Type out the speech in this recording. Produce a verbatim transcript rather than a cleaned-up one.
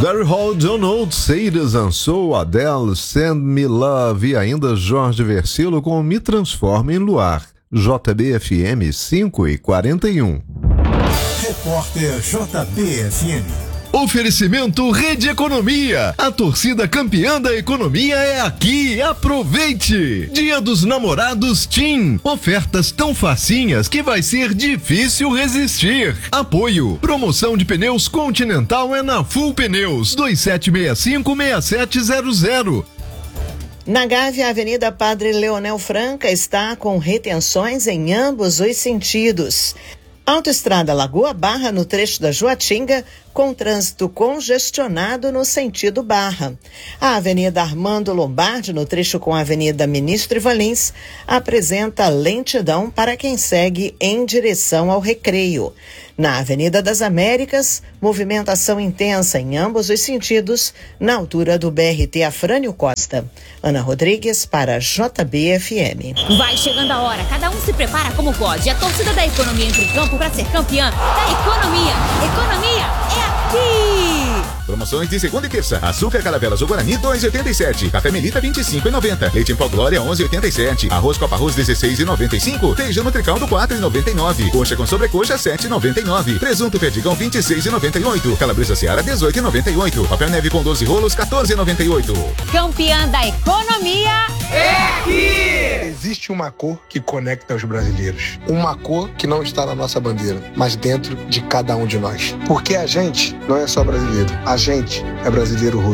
Very Hall, John Oates, Sadie and Soul, Adele, Send Me Love e ainda Jorge Versilo com Me Transforma em Luar. J B F M cinco e quarenta e um. Repórter J B F M. Oferecimento Rede Economia. A torcida campeã da economia é aqui. Aproveite! Dia dos Namorados TIM. Ofertas tão facinhas que vai ser difícil resistir. Apoio. Promoção de pneus Continental é na Full Pneus. dois sete seis cinco, seis sete zero zero. Na Gávea, a Avenida Padre Leonel Franca está com retenções em ambos os sentidos. Autoestrada Lagoa Barra, no trecho da Joatinga, com trânsito congestionado no sentido Barra. A Avenida Armando Lombardi, no trecho com a Avenida Ministro Valins, apresenta lentidão para quem segue em direção ao Recreio. Na Avenida das Américas, movimentação intensa em ambos os sentidos, na altura do B R T Afrânio Costa. Ana Rodrigues para J B F M. Vai chegando a hora, cada um se prepara como pode. A torcida da economia entra em campo para ser campeã da economia. Economia é aqui! Promoções de segunda e terça. Açúcar Caravelas ou Guarani dois reais e oitenta e sete. Café Melita vinte e cinco reais e noventa centavos. Leite em pó Glória onze reais e oitenta e sete. Arroz Copa Arroz dezesseis reais e noventa e cinco centavos. Feijão Nutricaldo quatro reais e noventa e nove centavos. Coxa com sobrecoxa sete reais e noventa e nove centavos. Presunto Perdigão vinte e seis reais e noventa e oito centavos. Calabresa Seara dezoito reais e noventa e oito centavos. Papel Neve com doze rolos quatorze reais e noventa e oito centavos. Campeã da economia é aqui! Existe uma cor que conecta os brasileiros. Uma cor que não está na nossa bandeira, mas dentro de cada um de nós. Porque a gente não é só brasileiro. A gente é brasileiro roxo.